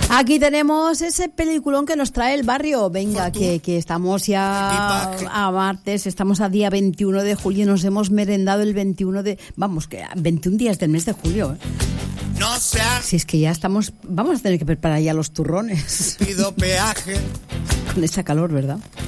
Aquí tenemos ese peliculón que nos trae el barrio. Venga, que estamos ya a martes, estamos a día 21 de julio y nos hemos merendado el 21 de... Vamos, que 21 días del mes de julio, ¿eh? No seas... Si es que ya estamos... Vamos a tener que preparar ya los turrones. Pido peaje. Con esa calor, ¿verdad?